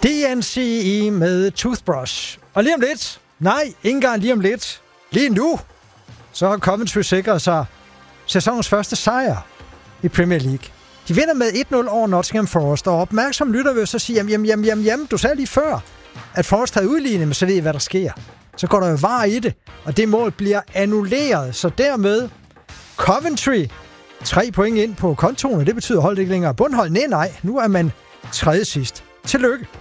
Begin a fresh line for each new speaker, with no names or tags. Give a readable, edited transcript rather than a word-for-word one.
DNCE med Toothbrush. Og lige om lidt, nej, ikke engang lige om lidt, lige nu, så har Coventry sikret sig sæsonens første sejr i Premier League. De vinder med 1-0 over Nottingham Forest, og opmærksom lytter vil så sige, jamen, du sagde lige før, at Forest havde udlignet, men så ved I, hvad der sker. Så går der jo var i det, og det mål bliver annulleret, så dermed Coventry 3 point ind på kontoen, og det betyder holdet ikke længere bundhold. Nej, nu er man tredje sidst. Tillykke.